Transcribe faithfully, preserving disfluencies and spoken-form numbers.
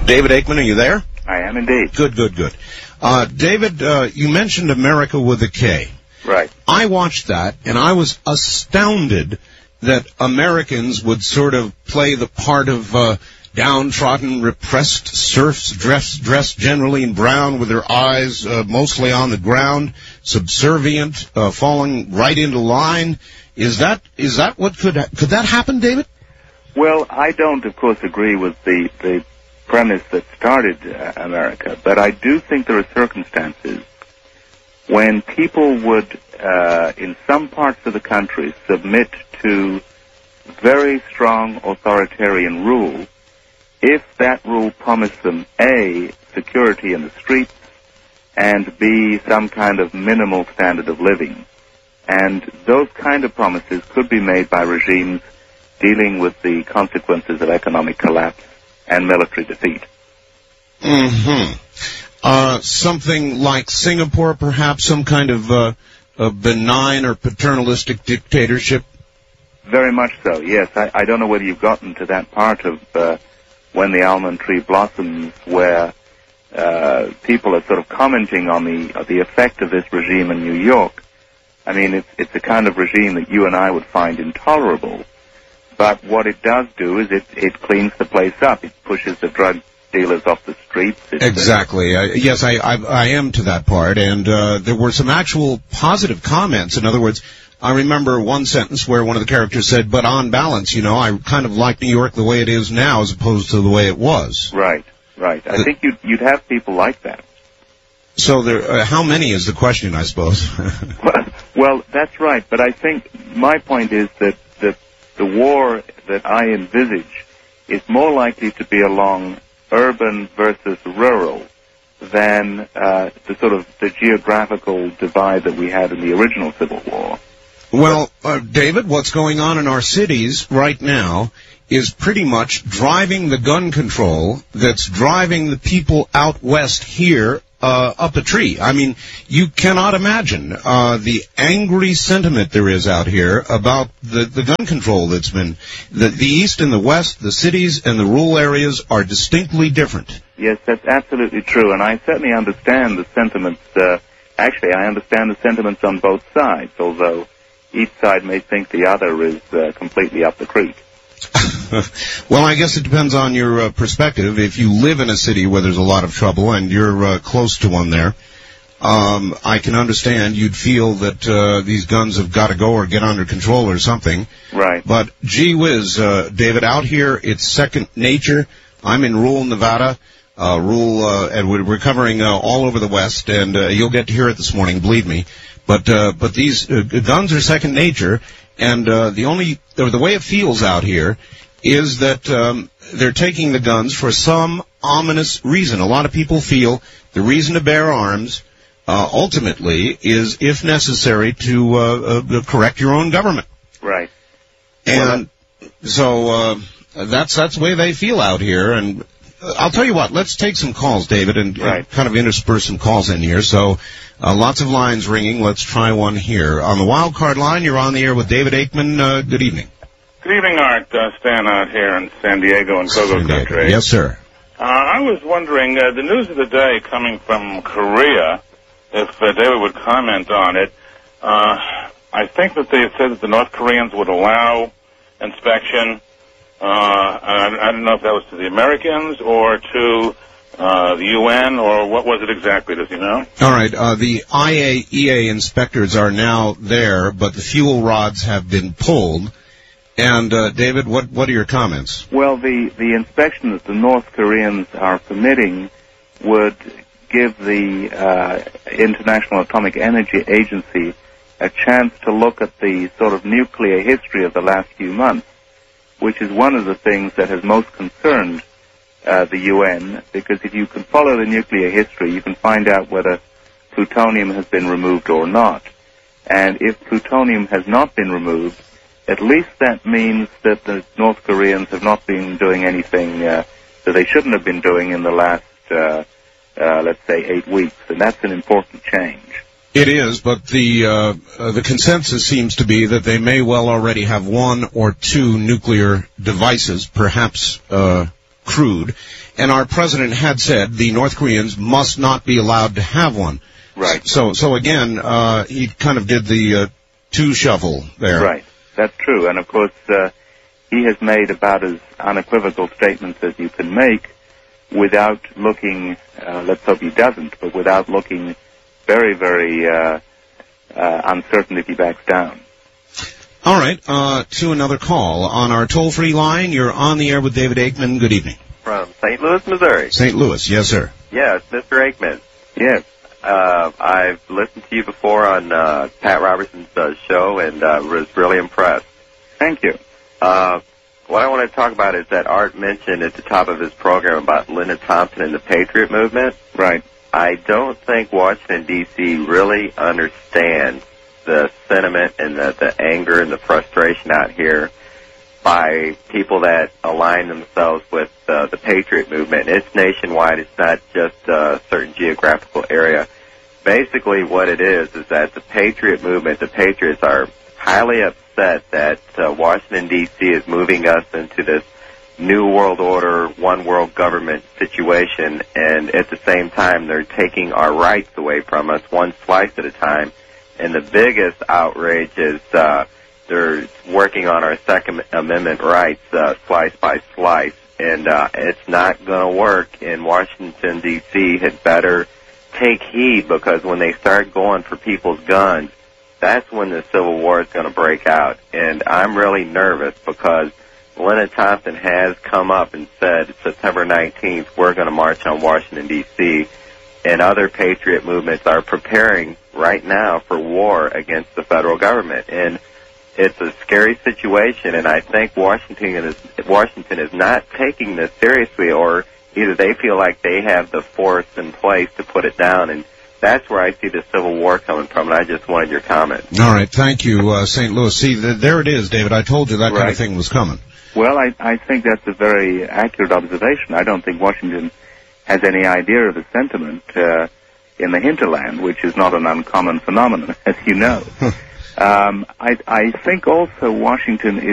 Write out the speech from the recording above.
David Aikman, are you there? I am indeed. Good, good, good. Uh, David, uh, you mentioned America with a K. Right. I watched that, and I was astounded that Americans would sort of play the part of uh, downtrodden, repressed serfs, dressed, dressed generally in brown with their eyes uh, mostly on the ground, subservient, uh, falling right into line. Is that is that what could ha- could that happen, David? Well, I don't, of course, agree with the, the premise that started uh, America, but I do think there are circumstances when people would, uh, in some parts of the country, submit to very strong authoritarian rule if that rule promised them, A, security in the streets, and B, some kind of minimal standard of living. And those kind of promises could be made by regimes dealing with the consequences of economic collapse and military defeat. Mm-hmm. Uh, something like Singapore, perhaps, some kind of uh, a benign or paternalistic dictatorship? Very much so, yes. I, I don't know whether you've gotten to that part of uh, When the Almond Tree Blossoms where uh, people are sort of commenting on the uh, the effect of this regime in New York. I mean, it's, it's a kind of regime that you and I would find intolerable. But what it does do is it, it cleans the place up. It pushes the drug dealers off the streets. It's, exactly. Uh, yes, I, I I am to that part. And uh, there were some actual positive comments. In other words, I remember one sentence where one of the characters said, but on balance, you know, I kind of like New York the way it is now as opposed to the way it was. Right, right. I uh, think you'd, you'd have people like that. So there, uh, how many is the question, I suppose? well, well, that's right. But I think my point is that the, the war that I envisage is more likely to be along urban versus rural than uh, the sort of the geographical divide that we had in the original Civil War. Well, uh, David, what's going on in our cities right now is pretty much driving the gun control that's driving the people out west here uh, up a tree. I mean, you cannot imagine uh, the angry sentiment there is out here about the, the gun control that's been... The, the east and the west, the cities and the rural areas are distinctly different. Yes, that's absolutely true, and I certainly understand the sentiments. Uh, actually, I understand the sentiments on both sides, although each side may think the other is uh, completely up the creek. Well, I guess it depends on your uh, perspective. If you live in a city where there's a lot of trouble and you're uh, close to one there, um, I can understand you'd feel that uh, these guns have got to go or get under control or something. Right. But gee whiz, uh, David, out here it's second nature. I'm in rural Nevada. Uh, rural, uh, and we're covering uh, all over the West, and uh, you'll get to hear it this morning, believe me. But uh, but these uh, guns are second nature, and uh, the only or the way it feels out here is that um, they're taking the guns for some ominous reason. A lot of people feel the reason to bear arms uh, ultimately is, if necessary, to uh, uh, correct your own government. Right. And well, so uh, that's that's the way they feel out here, and. I'll tell you what, let's take some calls, David, and, right. and kind of intersperse some calls in here. So uh, lots of lines ringing. Let's try one here. On the wild card line, you're on the air with David Aikman. Uh, good evening. Good evening, Art. Uh, Stan out here in San Diego and Cocoa Country. Yes, sir. Uh, I was wondering, uh, the news of the day coming from Korea, if uh, David would comment on it, uh, I think that they had said that the North Koreans would allow inspection. Uh, I, I don't know if that was to the Americans or to uh, the U N, or what was it exactly? Does he know? All right. Uh, the I A E A inspectors are now there, but the fuel rods have been pulled. And, uh, David, what, what are your comments? Well, the, the inspection that the North Koreans are permitting would give the uh, International Atomic Energy Agency a chance to look at the sort of nuclear history of the last few months, which is one of the things that has most concerned uh, the U N, because if you can follow the nuclear history, you can find out whether plutonium has been removed or not. And if plutonium has not been removed, at least that means that the North Koreans have not been doing anything uh, that they shouldn't have been doing in the last, uh, uh, let's say, eight weeks. And that's an important change. It is, but the uh, uh, the consensus seems to be that they may well already have one or two nuclear devices, perhaps uh, crude, and our president had said the North Koreans must not be allowed to have one. Right. So, so again, uh, he kind of did the uh, two shuffle there. Right. That's true. And of course, uh, he has made about as unequivocal statements as you can make without looking, uh, let's hope he doesn't, but without looking very, very uh, uh, uncertain if he backs down. All right, uh, to another call. On our toll-free line, you're on the air with David Aikman. Good evening. From Saint Louis, Missouri. Saint Louis, yes, sir. Yes, Mister Aikman. Yes. Uh, I've listened to you before on uh, Pat Robertson's uh, show and uh, was really impressed. Thank you. Uh, what I want to talk about is that Art mentioned at the top of his program about Lyndon Thompson and the Patriot movement. Right. I don't think Washington, D C really understands the sentiment and the, the anger and the frustration out here by people that align themselves with uh, the Patriot movement. It's nationwide. It's not just a certain geographical area. Basically what it is is that the Patriot movement, the Patriots are highly upset that uh, Washington, D C is moving us into this new world order, one world government situation, and at the same time they're taking our rights away from us one slice at a time. And the biggest outrage is uh, they're working on our Second Amendment rights uh, slice by slice, and uh, it's not going to work. And Washington, D C had better take heed, because when they start going for people's guns, that's when the Civil War is going to break out. And I'm really nervous because Lyndon Thompson has come up and said September nineteenth, we're going to march on Washington, D C, and other patriot movements are preparing right now for war against the federal government. And it's a scary situation, and I think Washington is, Washington is not taking this seriously, or either they feel like they have the force in place to put it down, and that's where I see the Civil War coming from, and I just wanted your comment. All right, thank you, uh, Saint Louis. See, th- there it is, David. I told you that Right. kind of thing was coming. Well, I, I think that's a very accurate observation. I don't think Washington has any idea of the sentiment uh, in the hinterland, which is not an uncommon phenomenon, as you know. um, I, I think also Washington is